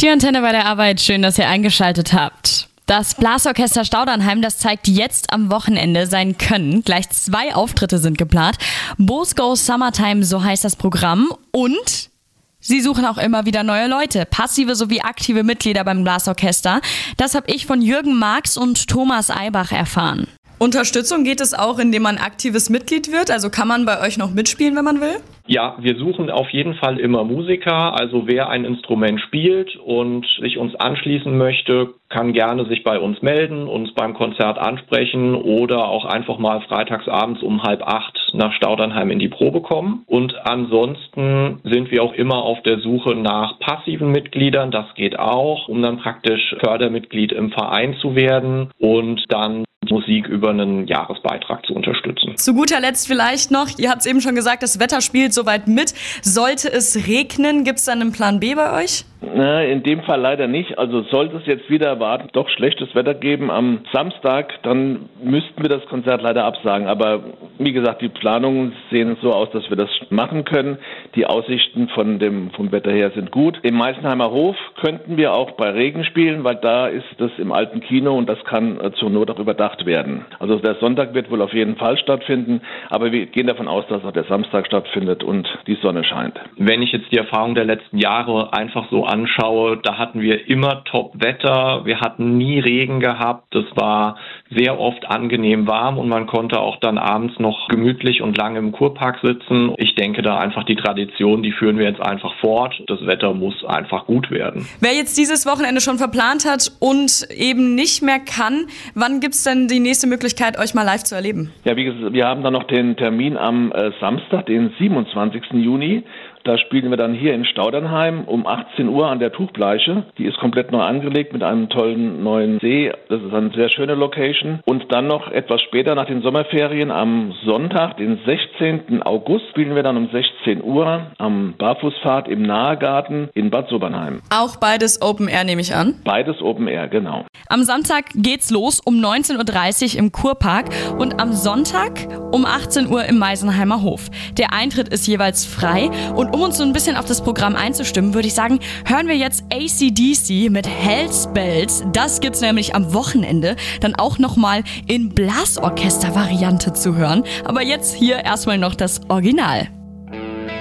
Die Antenne bei der Arbeit, schön, dass ihr eingeschaltet habt. Das Blasorchester Staudernheim, das zeigt jetzt am Wochenende sein Können. Gleich 2 Auftritte sind geplant. Both Go Summertime, so heißt das Programm. Und sie suchen auch immer wieder neue Leute, passive sowie aktive Mitglieder beim Blasorchester. Das habe ich von Jürgen Marx und Thomas Eibach erfahren. Unterstützung geht es auch, indem man aktives Mitglied wird? Also kann man bei euch noch mitspielen, wenn man will? Ja, wir suchen auf jeden Fall immer Musiker. Also wer ein Instrument spielt und sich uns anschließen möchte, kann gerne sich bei uns melden, uns beim Konzert ansprechen oder auch einfach mal freitagsabends um 7:30 nach Staudernheim in die Probe kommen. Und ansonsten sind wir auch immer auf der Suche nach passiven Mitgliedern. Das geht auch, um dann praktisch Fördermitglied im Verein zu werden und dann Musik über einen Jahresbeitrag zu unterstützen. Zu guter Letzt vielleicht noch, ihr habt es eben schon gesagt, das Wetter spielt soweit mit. Sollte es regnen, gibt es dann einen Plan B bei euch? In dem Fall leider nicht. Also sollte es jetzt wieder erwarten, doch schlechtes Wetter geben am Samstag, dann müssten wir das Konzert leider absagen. Aber wie gesagt, die Planungen sehen so aus, dass wir das machen können. Die Aussichten vom Wetter her sind gut. Im Meisenheimer Hof könnten wir auch bei Regen spielen, weil da ist das im alten Kino und das kann zur Not auch überdacht werden. Also der Sonntag wird wohl auf jeden Fall stattfinden, aber wir gehen davon aus, dass auch der Samstag stattfindet und die Sonne scheint. Wenn ich jetzt die Erfahrung der letzten Jahre einfach so anschaue, da hatten wir immer Top-Wetter, wir hatten nie Regen gehabt, es war sehr oft angenehm warm und man konnte auch dann abends noch gemütlich und lange im Kurpark sitzen. Ich denke da einfach die Tradition, die führen wir jetzt einfach fort. Das Wetter muss einfach gut werden. Wer jetzt dieses Wochenende schon verplant hat und eben nicht mehr kann, wann gibt es denn die nächste Möglichkeit, euch mal live zu erleben? Ja, wie gesagt, wir haben dann noch den Termin am Samstag, den 27. Juni. Da spielen wir dann hier in Staudernheim um 18 Uhr an der Tuchbleiche. Die ist komplett neu angelegt mit einem tollen neuen See. Das ist eine sehr schöne Location. Und dann noch etwas später nach den Sommerferien am Sonntag, den 16. August, spielen wir dann um 16 Uhr am Barfußpfad im Nahegarten in Bad Sobernheim. Auch beides Open Air, nehme ich an? Beides Open Air, genau. Am Samstag geht's los um 19.30 Uhr im Kurpark und am Sonntag um 18 Uhr im Meisenheimer Hof. Der Eintritt ist jeweils frei und um uns so ein bisschen auf das Programm einzustimmen, würde ich sagen, hören wir jetzt AC/DC mit Hell's Bells. Das gibt's nämlich am Wochenende dann auch nochmal in Blasorchester-Variante zu hören. Aber jetzt hier erstmal noch das Original.